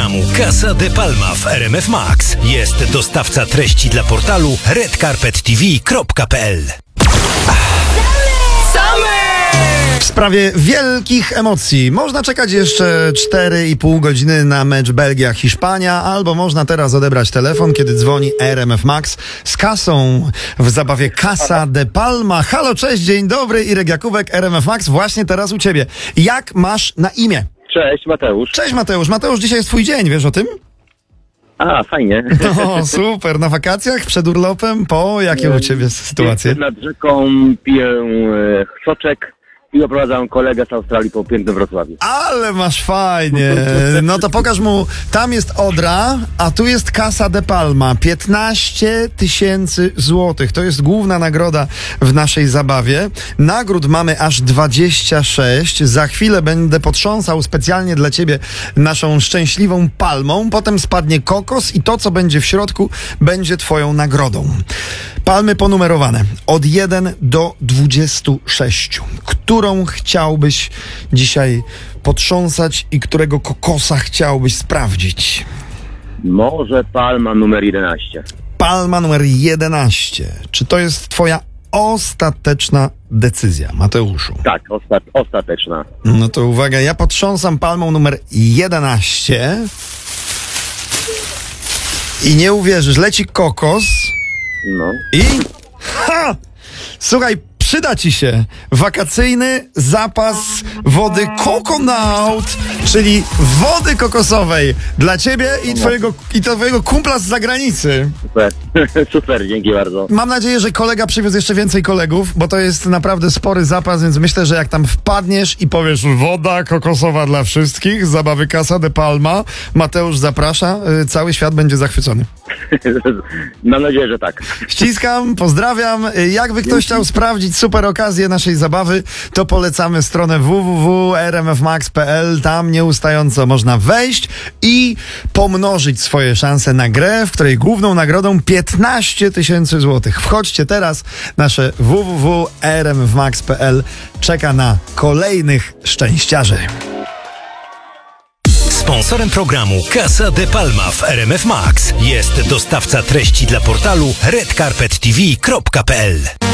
programu Casa de Palma w RMF Max jest dostawca treści dla portalu redcarpettv.pl. W sprawie wielkich emocji można czekać jeszcze 4,5 godziny na mecz Belgia-Hiszpania, albo można teraz odebrać telefon, kiedy dzwoni RMF Max z kasą w zabawie Casa de Palma. Halo, cześć, dzień dobry, Irek Jakubek, RMF Max, właśnie teraz u ciebie. Jak masz na imię? Cześć, Mateusz. Cześć Mateusz, Mateusz, dzisiaj jest twój dzień, wiesz o tym? A, fajnie. O, super, na wakacjach, przed urlopem, po jakie u ciebie sytuacje? Nad rzeką piję soczek i oprowadzam kolegę z Australii po pięknym Wrocławiu. Ale masz fajnie. No to pokaż mu, tam jest Odra, a tu jest Casa de Palma. 15 000 złotych. To jest główna nagroda w naszej zabawie. Nagród mamy aż 26. Za chwilę będę potrząsał specjalnie dla ciebie naszą szczęśliwą palmą. Potem spadnie kokos i to, co będzie w środku, będzie twoją nagrodą. Palmy ponumerowane od 1 do 26. Którą chciałbyś dzisiaj potrząsać i którego kokosa chciałbyś sprawdzić? Może palma numer 11. Palma numer 11. Czy to jest twoja ostateczna decyzja, Mateuszu? Tak, ostateczna. No to uwaga, ja potrząsam palmą numer 11 i nie uwierzysz, leci kokos No. i... Ha! Słuchaj, przyda ci się wakacyjny zapas wody Coconut, czyli wody kokosowej dla ciebie i twojego kumpla z zagranicy. Super, super, dzięki bardzo. Mam nadzieję, że kolega przywiózł jeszcze więcej kolegów, bo to jest naprawdę spory zapas, więc myślę, że jak tam wpadniesz i powiesz woda kokosowa dla wszystkich z zabawy Casa de Palma, Mateusz zaprasza, cały świat będzie zachwycony. Mam nadzieję, że tak. Ściskam, pozdrawiam. Jakby ktoś chciał sprawdzić super okazję naszej zabawy, to polecamy stronę www.rmfmax.pl. Tam nieustająco można wejść i pomnożyć swoje szanse na grę, w której główną nagrodą 15 000 złotych. Wchodźcie teraz, nasze www.rmfmax.pl czeka na kolejnych szczęściarzy. Sponsorem programu Casa de Palma w RMF Max jest dostawca treści dla portalu redcarpettv.pl.